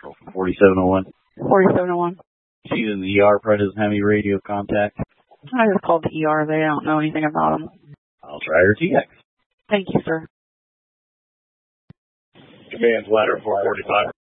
Central for 4701. 4701. She's in the ER, probably doesn't have any radio contact. I just called the ER. They don't know anything about them. I'll try her TX. Thank you, sir. Command's ladder 445.